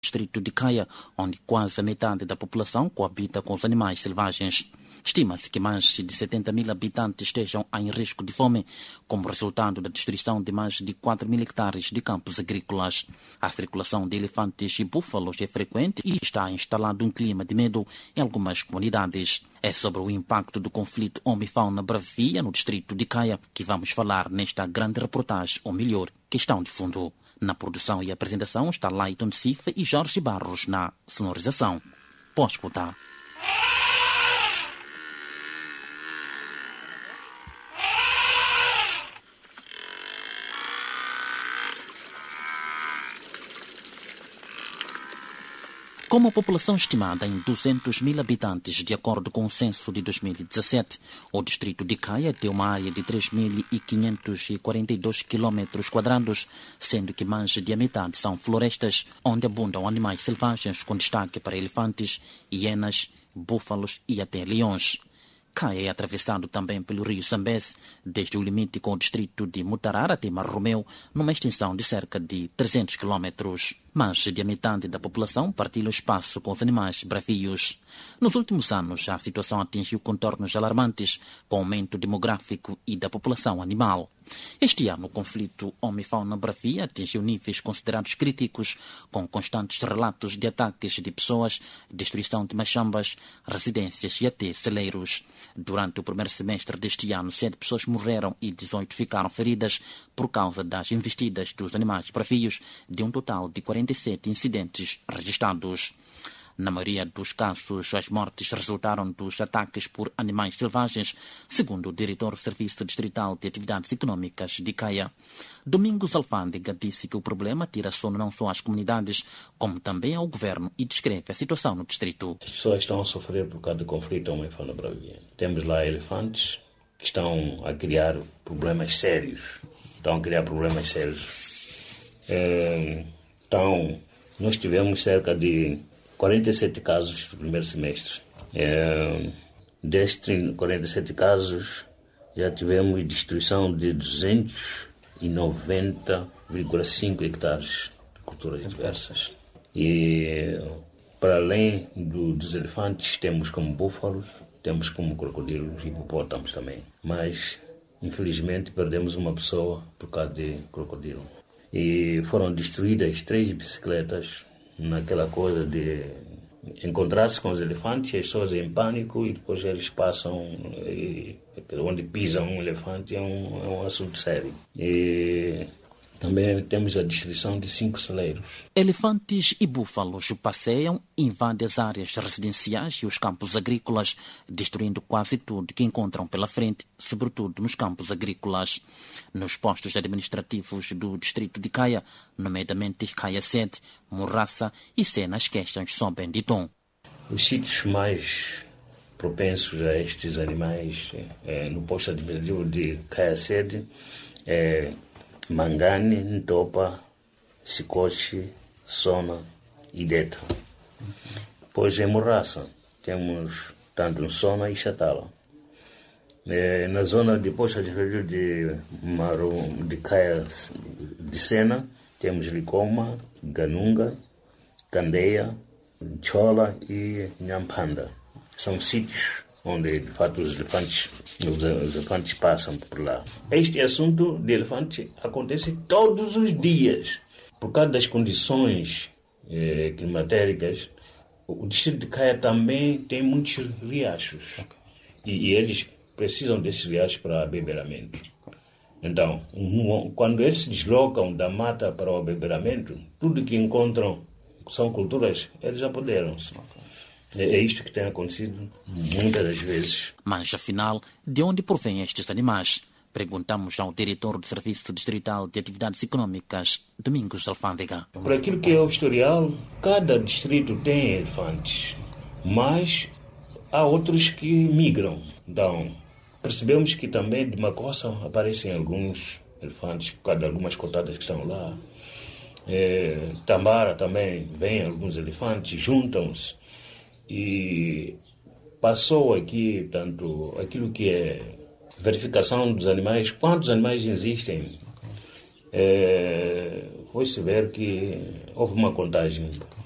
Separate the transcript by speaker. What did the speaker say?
Speaker 1: distrito de Kaya, onde quase a metade da população coabita com os animais selvagens. Estima-se que mais de 70 mil habitantes estejam em risco de fome, como resultado da destruição de mais de 4 mil hectares de campos agrícolas. A circulação de elefantes e búfalos é frequente e está instalado um clima de medo em algumas comunidades. É sobre o impacto do conflito homem-fauna-bravia no distrito de Kaya que vamos falar nesta grande reportagem, ou melhor, questão de fundo. Na produção e apresentação está Laiton Cifa e Jorge Barros na sonorização. Pode escutar. Com uma população estimada em 200 mil habitantes, de acordo com o censo de 2017, o distrito de Kaya tem uma área de 3.542 km², sendo que mais de a metade são florestas, onde abundam animais selvagens, com destaque para elefantes, hienas, búfalos e até leões. Kaya é atravessado também pelo rio Zambeze, desde o limite com o distrito de Mutarara até Mar Romeu, numa extensão de cerca de 300 km. Mais de a metade da população partilha o espaço com os animais bravios. Nos últimos anos, a situação atingiu contornos alarmantes, com aumento demográfico e da população animal. Este ano, o conflito homem-fauna-bravia atingiu níveis considerados críticos, com constantes relatos de ataques de pessoas, destruição de machambas, residências e até celeiros. Durante o primeiro semestre deste ano, 7 pessoas morreram e 18 ficaram feridas por causa das investidas dos animais bravios, de um total de 47 incidentes registrados. Na maioria dos casos, as mortes resultaram dos ataques por animais selvagens, segundo o diretor do Serviço Distrital de Atividades Econômicas de Kaya. Domingos Alfândega disse que o problema tira sono não só às comunidades, como também ao governo, e descreve a situação no distrito.
Speaker 2: As pessoas estão a sofrer por causa do conflito homem-fauna-bravia. Temos lá elefantes que estão a criar problemas sérios. Então, nós tivemos cerca de 47 casos no primeiro semestre. Destes 47 casos, já tivemos destruição de 290,5 hectares de culturas diversas. E, para além dos elefantes, temos como búfalos, temos como crocodilos e hipopótamos também. Mas, infelizmente, perdemos uma pessoa por causa de crocodilo. E foram destruídas 3 bicicletas, naquela coisa de encontrar-se com os elefantes, as pessoas em pânico, e depois eles passam, onde pisam um elefante é um assunto sério. E também temos a destruição de 5 celeiros.
Speaker 1: Elefantes e búfalos passeiam, invadem as áreas residenciais e os campos agrícolas, destruindo quase tudo que encontram pela frente, sobretudo nos campos agrícolas. Nos postos administrativos do distrito de Kaya, nomeadamente Kaya Sede, Morraça e Cenas queixas sobem de tom.
Speaker 2: Os sítios mais propensos a estes animais no posto administrativo de Kaya Sede é Mangane, Ntopa, Sikochi, Sona e Deta. Depois em Morraça temos tanto Sona e Chatala. Na zona de posto administrativo de Kaya de Sena temos Likoma, Ganunga, Candeia, Chola e Nhampanda. São sítios onde, de fato, os elefantes passam por lá. Este assunto de elefante acontece todos os dias. Por causa das condições climatéricas, o distrito de Kaya também tem muitos riachos. E eles precisam desses riachos para abebeiramento. Então, quando eles se deslocam da mata para o abebeiramento, tudo que encontram são culturas, eles apoderam-se. É isto que tem acontecido muitas das vezes.
Speaker 1: Mas, afinal, de onde provém estes animais? Perguntamos ao diretor do Serviço Distrital de Atividades Econômicas, Domingos Alfândega.
Speaker 2: Por aquilo que é o historial, cada distrito tem elefantes, mas há outros que migram. Então, percebemos que também de Macossa aparecem alguns elefantes, por causa de algumas cotadas que estão lá. Tambara também vem alguns elefantes, juntam-se. E passou aqui, tanto aquilo que é verificação dos animais, quantos animais existem. Foi-se ver que houve uma contagem